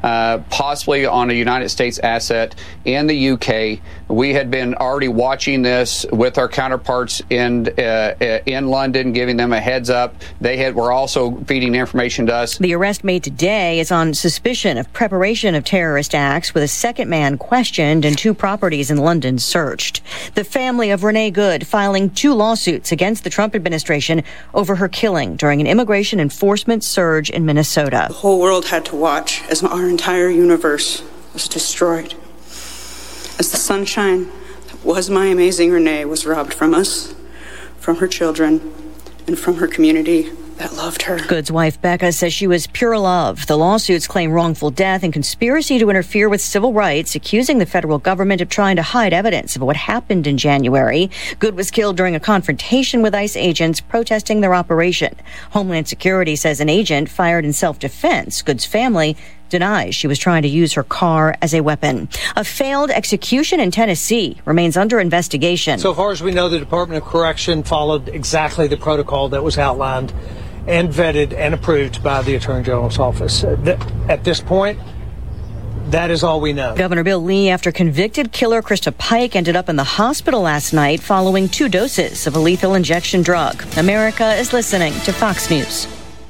possibly on a United States asset in the UK. We had been already watching this with our counterparts in London, giving them a heads up. They were also feeding information to us. The arrest made today is on suspicion of preparation of terrorist acts, with a second man questioned and 2 properties in London searched. The family of Renee Good filing 2 lawsuits against the Trump administration over her killing during an immigration enforcement surge in Minnesota. The whole world had to watch as our entire universe was destroyed. As the sunshine that was my amazing Renee was robbed from us, from her children, and from her community that loved her. Good's wife, Becca, says she was pure love. The lawsuits claim wrongful death and conspiracy to interfere with civil rights, accusing the federal government of trying to hide evidence of what happened in January. Good was killed during a confrontation with ICE agents protesting their operation. Homeland Security says an agent fired in self-defense. Good's family denies she was trying to use her car as a weapon. A failed execution in Tennessee remains under investigation. So far as we know, the Department of Correction followed exactly the protocol that was outlined and vetted and approved by the Attorney General's office. At this point, that is all we know. Governor Bill Lee, after convicted killer Krista Pike ended up in the hospital last night following 2 doses of a lethal injection drug. America is listening to Fox News.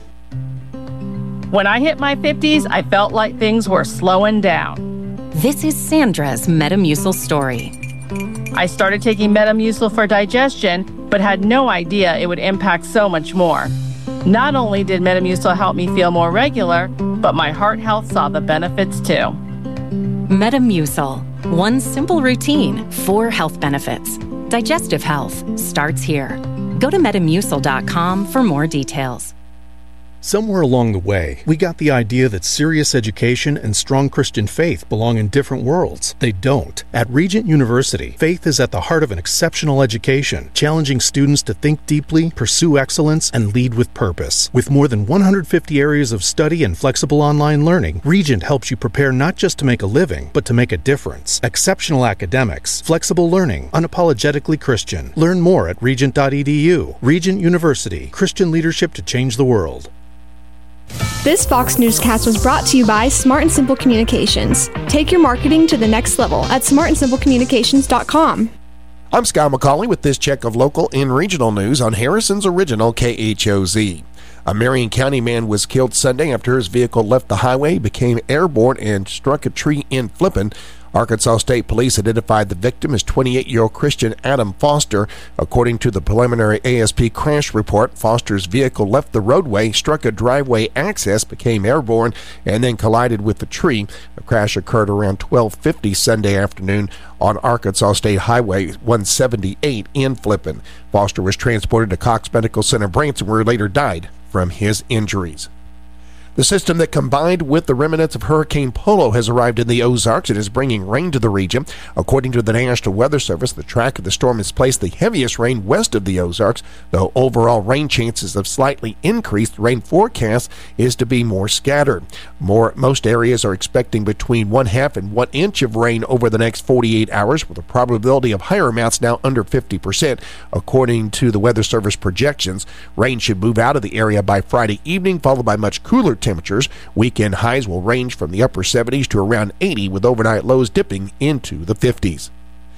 When I hit my 50s, I felt like things were slowing down. This is Sandra's Metamucil story. I started taking Metamucil for digestion, but had no idea it would impact so much more. Not only did Metamucil help me feel more regular, but my heart health saw the benefits too. Metamucil. One simple routine, 4 health benefits. Digestive health starts here. Go to Metamucil.com for more details. Somewhere along the way, we got the idea that serious education and strong Christian faith belong in different worlds. They don't. At Regent University, faith is at the heart of an exceptional education, challenging students to think deeply, pursue excellence, and lead with purpose. With more than 150 areas of study and flexible online learning, Regent helps you prepare not just to make a living, but to make a difference. Exceptional academics, flexible learning, unapologetically Christian. Learn more at regent.edu. Regent University, Christian leadership to change the world. This Fox Newscast was brought to you by Smart and Simple Communications. Take your marketing to the next level at smartandsimplecommunications.com. I'm Scott McCauley with this check of local and regional news on Harrison's original KHOZ. A Marion County man was killed Sunday after his vehicle left the highway, became airborne, and struck a tree in Flippin. Arkansas State Police identified the victim as 28-year-old Christian Adam Foster. According to the preliminary ASP crash report, Foster's vehicle left the roadway, struck a driveway access, became airborne, and then collided with the tree. The crash occurred around 12:50 Sunday afternoon on Arkansas State Highway 178 in Flippin. Foster was transported to Cox Medical Center Branson, where he later died from his injuries. The system that combined with the remnants of Hurricane Polo has arrived in the Ozarks and is bringing rain to the region. According to the National Weather Service, the track of the storm has placed the heaviest rain west of the Ozarks, though overall rain chances have slightly increased. The rain forecast is to be more scattered. Most areas are expecting between 1/2 and 1 inch of rain over the next 48 hours, with a probability of higher amounts now under 50%. According to the Weather Service projections, rain should move out of the area by Friday evening, followed by much cooler temperatures. Weekend highs will range from the upper 70s to around 80, with overnight lows dipping into the 50s.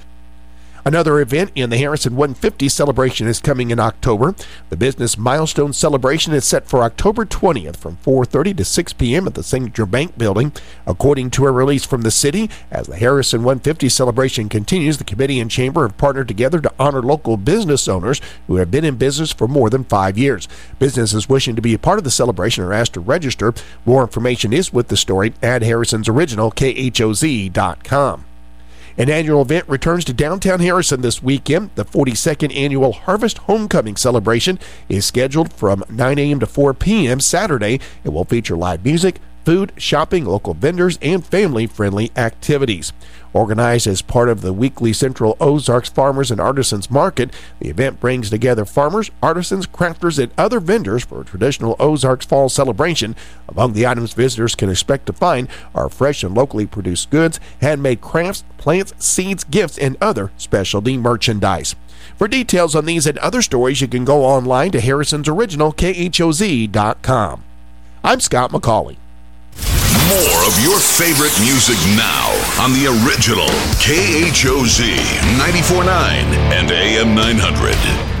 Another event in the Harrison 150 celebration is coming in October. The business milestone celebration is set for October 20th from 4:30 to 6 p.m. at the Signature Bank Building. According to a release from the city, as the Harrison 150 celebration continues, the committee and chamber have partnered together to honor local business owners who have been in business for more than 5 years. Businesses wishing to be a part of the celebration are asked to register. More information is with the story at Harrison's original KHOZ.com. An annual event returns to downtown Harrison this weekend. The 42nd Annual Harvest Homecoming Celebration is scheduled from 9 a.m. to 4 p.m. Saturday. It will feature live music, food, shopping, local vendors, and family-friendly activities. Organized as part of the weekly Central Ozarks Farmers and Artisans Market, the event brings together farmers, artisans, crafters, and other vendors for a traditional Ozarks fall celebration. Among the items visitors can expect to find are fresh and locally produced goods, handmade crafts, plants, seeds, gifts, and other specialty merchandise. For details on these and other stories, you can go online to Harrison's original KHOZ.com. I'm Scott McCauley. More of your favorite music now on the original KHOZ 94.9 and AM 900.